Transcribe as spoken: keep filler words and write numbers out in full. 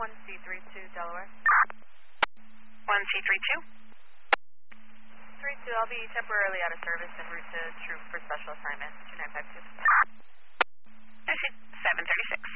one C three two, Delaware. one C three two. three two, I'll be temporarily out of service en route to Troop for special assignment.